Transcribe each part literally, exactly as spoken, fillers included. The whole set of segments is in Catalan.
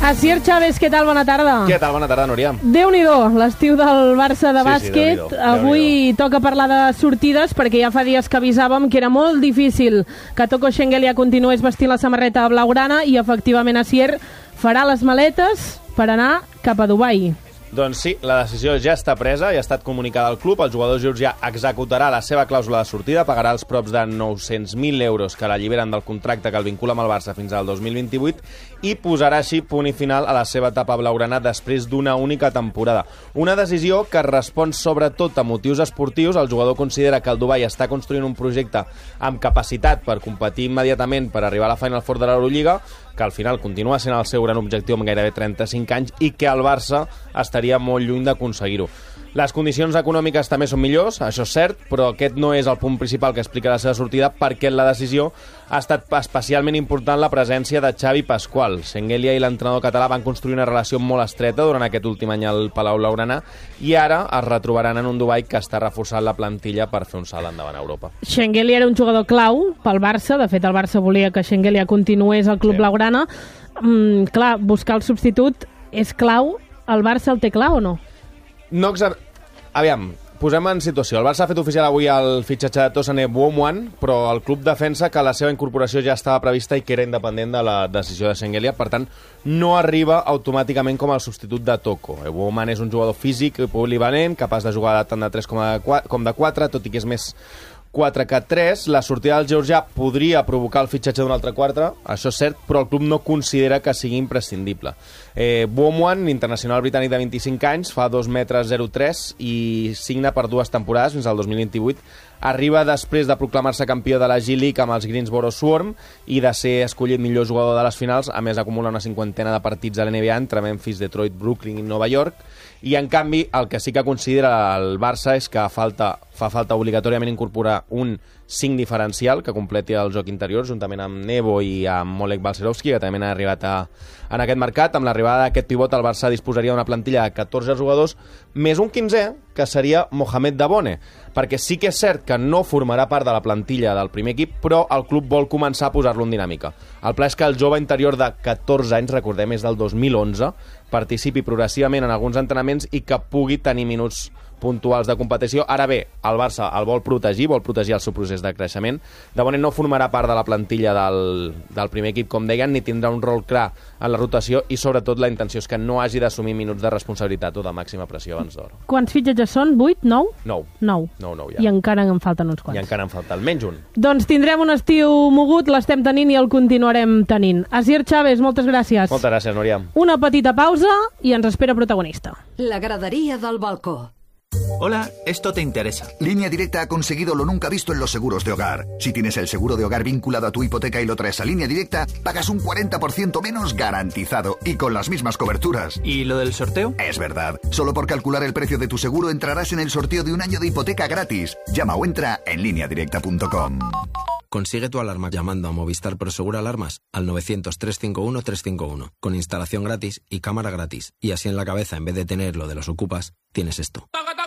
Asier Chávez, què tal? Bona tarda. Què tal? Bona tarda, Núria. Déu-n'hi-do, l'estiu del Barça de sí, bàsquet. Sí, Avui toca parlar de sortides, perquè ja fa dies que avisàvem que era molt difícil que Toko Shengelia continués vestint la samarreta blaugrana i, efectivament, Asier farà les maletes per anar cap a Dubai. Doncs sí, la decisió ja està presa i ha estat comunicada al club. El jugador georgià executarà la seva clàusula de sortida, pagarà els props de nou-cents mil euros que l'alliberen del contracte que el vincula amb el Barça fins al dos mil vint-i-vuit i posarà així punt i final a la seva etapa blaugrana després d'una única temporada. Una decisió que respon sobretot a motius esportius. El jugador considera que el Dubai està construint un projecte amb capacitat per competir immediatament per arribar a la Final Four de l'Eurolliga, que al final continua sent el seu gran objectiu amb gairebé trenta-cinc anys i que el Barça estaria molt lluny d'aconseguir-ho. Les condicions econòmiques també són millors, això és cert, però aquest no és el punt principal que explica la seva sortida, perquè en la decisió ha estat especialment important la presència de Xavi Pascual. Shengelia i l'entrenador català van construir una relació molt estreta durant aquest últim any al Palau Blaugrana i ara es retrobaran en un Dubai que està reforçant la plantilla per fer un salt endavant a Europa. Shengelia era un jugador clau pel Barça, de fet el Barça volia que Shengelia continués al club sí. blaugrana. Mm, clar, buscar el substitut és clau. El Barça el té clar o no? No exa... Aviam, posem en situació. El Barça ha fet oficial avui el fitxatge de Tosané Bouamouane, però el club defensa que la seva incorporació ja estava prevista i que era independent de la decisió de Shengelia, per tant, no arriba automàticament com el substitut de Toko. Bouamouane és un jugador físic i polivalent, capaç de jugar tant de tres com de quatre, tot i que és més quatre que tres. La sortida del georgià podria provocar el fitxatge d'un altre quatre, això és cert, però el club no considera que sigui imprescindible. Eh, Bouamouane, internacional britànic de vint-i-cinc anys, fa dos metres zero tres i signa per dues temporades fins al dos mil vint-i-vuit. Arriba després de proclamar-se campió de la G-League amb els Greensboro Swarm i de ser escollit millor jugador de les finals. A més, acumula una cinquantena de partits a l'N B A entre Memphis, Detroit, Brooklyn i Nova York. I, en canvi, el que sí que considera el Barça és que falta, fa falta obligatòriament incorporar un cinc diferencial que completi el joc interior, juntament amb Nebo i amb Oleg Balcerovski, que també ha arribat a, en aquest mercat. Amb l'arribada d'aquest pivot, el Barça disposaria d'una plantilla de catorze jugadors, més un quinzè, que seria Mohamed Dabone, perquè sí que és cert que no formarà part de la plantilla del primer equip, però el club vol començar a posar-lo en dinàmica. El pla és que el jove interior de catorze anys, recordem, és del dos mil onze, participi progressivament en alguns entrenaments i que pugui tenir minuts puntuals de competició. Ara bé, el Barça el vol protegir, vol protegir el seu procés de creixement. Dabone no formarà part de la plantilla del, del primer equip, com deien, ni tindrà un rol clar en la rotació i, sobretot, la intenció és que no hagi d'assumir minuts de responsabilitat o de màxima pressió abans d'hora. Quants fitxatges són? vuit? nou? nou. nou. nou, nou ja. I encara en falten uns quants. I encara en falta almenys un. Doncs tindrem un estiu mogut, l'estem tenint i el continuarem tenint. Asier Chávez, moltes gràcies. Moltes gràcies, Núria. Una petita pausa i ens espera protagonista. La gradería del balcó. Hola, esto te interesa. Línea Directa ha conseguido lo nunca visto en los seguros de hogar. Si tienes el seguro de hogar vinculado a tu hipoteca y lo traes a Línea Directa, pagas un cuarenta por ciento menos garantizado y con las mismas coberturas. ¿Y lo del sorteo? Es verdad. Solo por calcular el precio de tu seguro entrarás en el sorteo de un año de hipoteca gratis. Llama o entra en línea directa punto com. Consigue tu alarma llamando a Movistar Prosegur Alarmas al novecientos, trescientos cincuenta y uno, trescientos cincuenta y uno, con instalación gratis y cámara gratis. Y así en la cabeza, en vez de tener lo de los ocupas, tienes esto.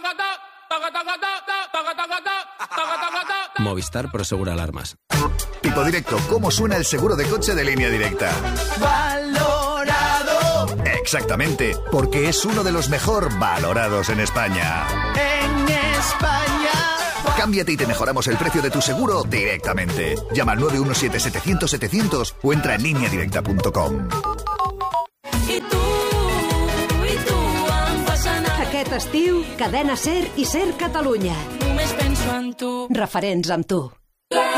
Movistar Prosegur Alarmas. Tipo Directo, ¿cómo suena el seguro de coche de Línea Directa? Valorado. Exactamente, porque es uno de los mejor valorados en España. En España. Cámbiate y te mejoramos el precio de tu seguro directamente. Llama al nueve uno siete, setecientos, setecientos o entra en línea directa punto com. I tu, i tu em fas anar. Aquest estiu, Cadena Ser i Ser Catalunya. Només penso en tu. Referents amb tu.